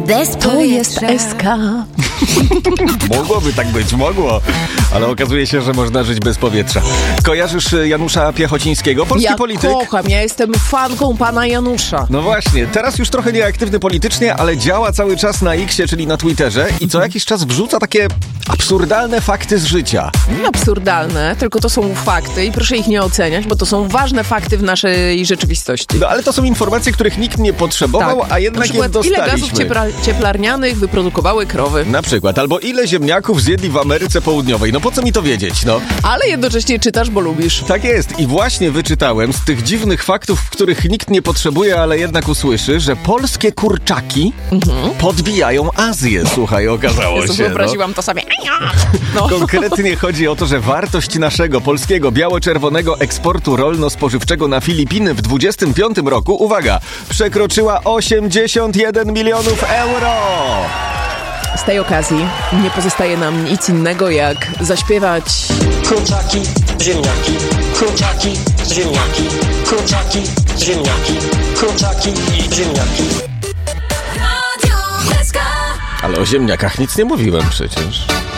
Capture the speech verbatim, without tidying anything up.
bez powietrza. To jest S K. Mogłoby tak być, mogło. Ale okazuje się, że można żyć bez powietrza. Kojarzysz Janusza Piechocińskiego, polski Ja polityk? kocham, ja jestem fanką pana Janusza. No właśnie, teraz już trochę nieaktywny politycznie, ale działa cały czas na Xie, czyli na Twitterze i co jakiś czas wrzuca takie absurdalne fakty z życia. Nie absurdalne, tylko to są fakty i proszę ich nie oceniać, bo to są ważne fakty w naszej rzeczywistości. No ale to są informacje, których nikt nie potrzebował, Tak. a jednak Na je przykład, ile dostaliśmy. gazów ciepla- cieplarnianych wyprodukowały krowy. Na przykład, albo ile ziemniaków zjedli w Ameryce Południowej. No po co mi to wiedzieć, no? Ale jednocześnie czytasz, bo lubisz. Tak jest i właśnie wyczytałem z tych dziwnych faktów, których nikt nie potrzebuje, ale jednak usłyszy, że polskie kurczaki mhm. podbijają Azję. Słuchaj, okazało Jezu, się. wyobraziłam no. to sobie. No. Konkretnie chodzi o to, że wartość naszego polskiego biało-czerwonego eksportu rolno-spożywczego na Filipiny w dwudziestym piątym roku, uwaga, przekroczyła osiemdziesiąt jeden milionów euro. Z tej okazji nie pozostaje nam nic innego, jak zaśpiewać... Kurczaki, ziemniaki, kurczaki, ziemniaki, kurczaki, ziemniaki, kurczaki, ziemniaki. Ale o ziemniakach nic nie mówiłem przecież.